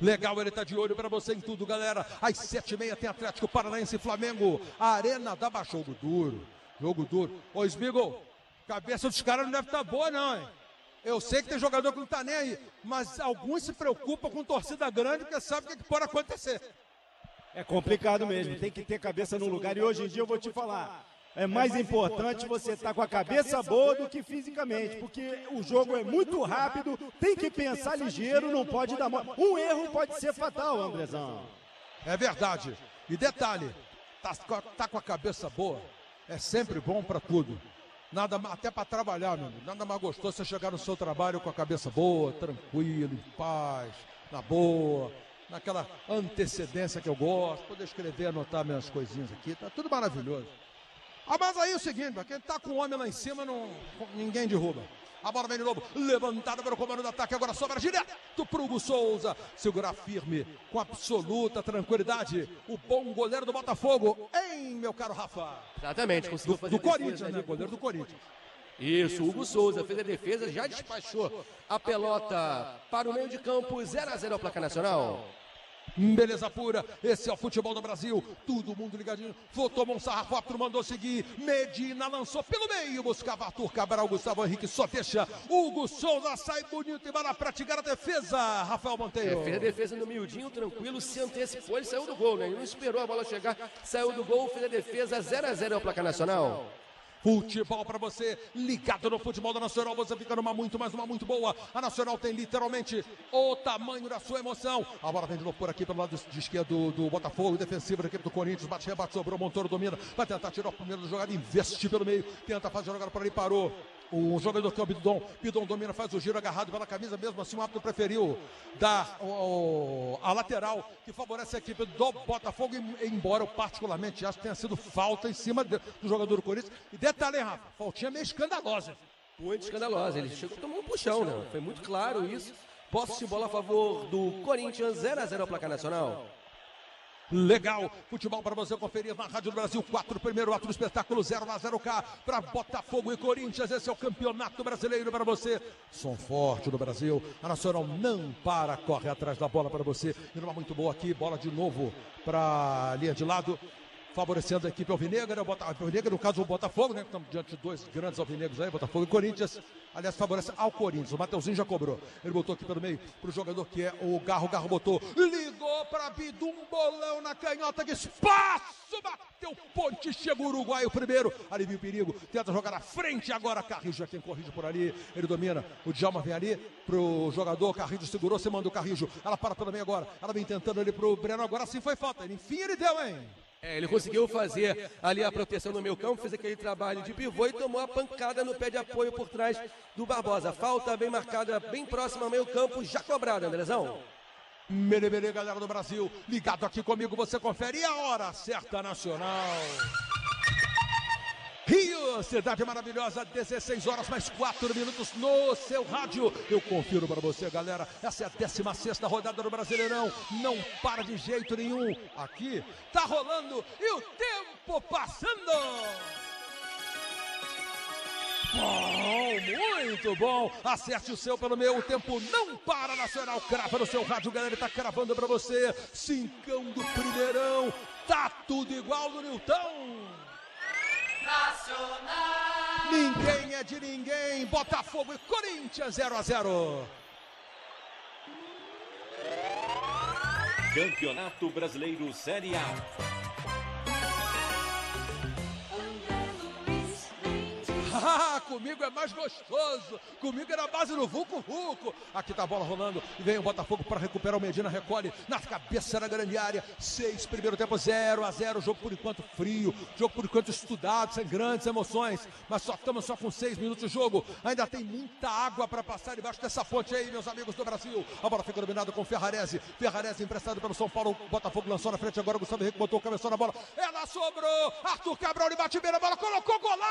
Legal, ele tá de olho pra você em tudo, galera. Às 7h30 tem Atlético Paranaense e Flamengo. A Arena da Baixada. Jogo duro, jogo duro. Ô, Smigol, cabeça dos caras não deve estar boa, não, hein? Eu sei que tem jogador que não tá nem aí, mas alguns se preocupam com torcida grande porque sabe o que pode acontecer. É complicado mesmo, tem que ter cabeça no lugar. E hoje em dia eu vou te falar, é mais importante você estar com a cabeça boa do que fisicamente, porque o jogo é muito rápido, tem que pensar ligeiro, não pode dar mole. Um erro pode ser fatal, Andrezão. É verdade. E detalhe, tá com a cabeça boa, é sempre bom para tudo. Nada, até para trabalhar, meu amigo. Nada mais gostoso você chegar no seu trabalho com a cabeça boa, tranquilo, em paz, na boa, naquela antecedência que eu gosto, poder escrever, anotar minhas coisinhas aqui, tá tudo maravilhoso. Ah, mas aí é o seguinte, quem tá com o homem lá em cima, ninguém derruba. A bola vem de novo, levantada pelo comando do ataque, agora sobra direto pro Hugo Souza. Segurar firme, com absoluta tranquilidade, o bom goleiro do Botafogo, hein, meu caro Rafa? Exatamente, conseguiu fazer do Corinthians, né? Goleiro do Corinthians. Isso, o Hugo Souza fez a defesa, já despachou a pelota para o meio de campo, 0-0 ao placar nacional. Beleza pura, esse é o futebol do Brasil, todo mundo ligadinho, tomou um sarrafo, Arthur mandou seguir, Medina lançou pelo meio, buscava Arthur Cabral, Gustavo Henrique só deixa, Hugo Souza sai bonito e vai lá praticar a defesa, Rafael Monteiro. Fez a defesa no miudinho, tranquilo, se antecipou, ele saiu do gol, né? Ele não esperou a bola chegar, saiu do gol, fez a defesa, 0-0 ao placar nacional. Futebol para você, ligado no futebol da Nacional, você fica numa muito boa. A Nacional tem literalmente o tamanho da sua emoção. A bola vem de novo por aqui pelo lado de esquerdo do Botafogo, defensivo da equipe do Corinthians, bate, rebate, sobrou, Montoro domina, vai tentar tirar o primeiro jogada, investe pelo meio, tenta fazer a jogada por ali, parou. O jogador que é o Bidon domina, faz o giro agarrado pela camisa, mesmo assim o árbitro preferiu dar a lateral, que favorece a equipe do Botafogo, embora eu particularmente acho que tenha sido falta em cima do jogador do Corinthians. E detalhe, hein, Rafa, faltinha meio escandalosa. Muito escandalosa, ele chegou a tomar um puxão, né? Foi muito claro isso. Posse de bola a favor do Corinthians, 0-0 ao placar nacional. Legal, futebol para você conferir na Rádio do Brasil, 4, primeiro ato do espetáculo, 0-0K para Botafogo e Corinthians, esse é o campeonato brasileiro para você, som forte do Brasil, a Nacional não para, corre atrás da bola para você, e numa muito boa aqui, bola de novo para a linha de lado, favorecendo a equipe alvinegra, alvinegra, no caso o Botafogo, né? Estamos diante de dois grandes alvinegros aí, Botafogo e Corinthians. Aliás, favorece ao Corinthians. O Mateuzinho já cobrou. Ele botou aqui pelo meio pro jogador que é o Garro. Garro botou, ligou para Bidum, bolão na canhota, de espaço, bateu ponte, chega o Uruguai o primeiro, alivia o perigo, tenta jogar na frente agora, Carrijo é quem corrige por ali, ele domina, o Djalma vem ali pro jogador, Carrijo segurou, você manda o Carrijo, ela para pelo meio agora, ela vem tentando ali pro Breno, agora sim foi falta, enfim ele deu, hein? Ele conseguiu fazer ali a proteção no meio campo, fez aquele trabalho de pivô e tomou a pancada no pé de apoio por trás do Barbosa. Falta bem marcada, bem próxima ao meio campo, já cobrada, Andrezão. Mele, galera do Brasil, ligado aqui comigo, você confere e a hora certa nacional. Rio, cidade maravilhosa, 16 horas mais 4 minutos no seu rádio. Eu confiro para você, galera. Essa é a 16ª rodada do Brasileirão. Não para de jeito nenhum. Aqui tá rolando e o tempo passando. Bom, muito bom. Acerte o seu pelo meu. O tempo não para, Nacional. Crava no seu rádio, galera. Ele tá cravando para você. Cincão do primeirão. Tá tudo igual no Nilton. Nacional! Ninguém é de ninguém. Botafogo e Corinthians 0-0. Campeonato Brasileiro Série A. Ah, comigo é mais gostoso. Comigo é na base do Vucu. Aqui tá a bola rolando e vem o Botafogo para recuperar o Medina, recolhe na cabeça da grande área. 6, primeiro tempo 0-0. Jogo por enquanto frio, jogo por enquanto estudado, sem grandes emoções. Mas estamos só com 6 minutos de jogo. Ainda tem muita água para passar debaixo dessa ponte aí, meus amigos do Brasil. A bola fica dominada com Ferrarese. Ferrarese emprestado pelo São Paulo. O Botafogo lançou na frente agora. O Gustavo Henrique botou o cabeção na bola. Ela sobrou. Arthur Cabral, ele bate bem na bola, colocou golaço.